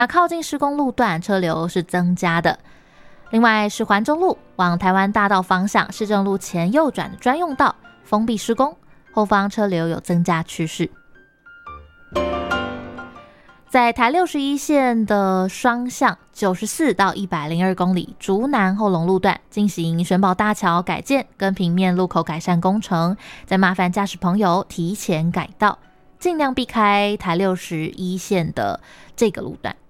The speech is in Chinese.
那靠近施工路段车流是增加的。另外是环中路往台湾大道方向市政路前右转的专用道封闭施工，后方车流有增加趋势。在台61线的双向94到102公里竹南后龙路段进行选宝大桥改建跟平面路口改善工程，再麻烦驾驶朋友提前改道，尽量避开台61线的这个路段。